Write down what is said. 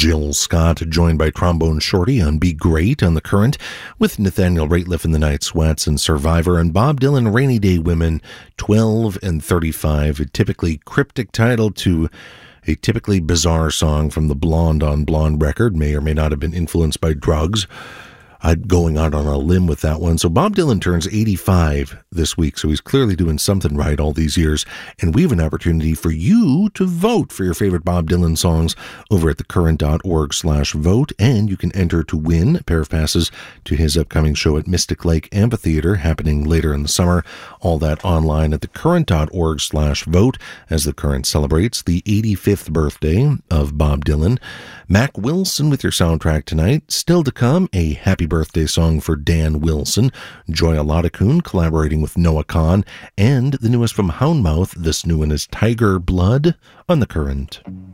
Jill Scott, joined by Trombone Shorty on Be Great on The Current, with Nathaniel Rateliff in The Night Sweats and Survivor, and Bob Dylan, Rainy Day Women, 12 and 35, a typically cryptic title to a typically bizarre song from the Blonde on Blonde record, may or may not have been influenced by drugs. I'm going out on a limb with that one. So Bob Dylan turns 85 this week, so he's clearly doing something right all these years. And we have an opportunity for you to vote for your favorite Bob Dylan songs over at thecurrent.org/vote. And you can enter to win a pair of passes to his upcoming show at Mystic Lake Amphitheater happening later in the summer. All that online at thecurrent.org/vote as The Current celebrates the 85th birthday of Bob Dylan. Mac Wilson with your soundtrack tonight. Still to come, a happy birthday song for Dan Wilson, Joya Lottakun collaborating with Noah Kahn, and the newest from Houndmouth. This new one is Tiger Blood on The Current.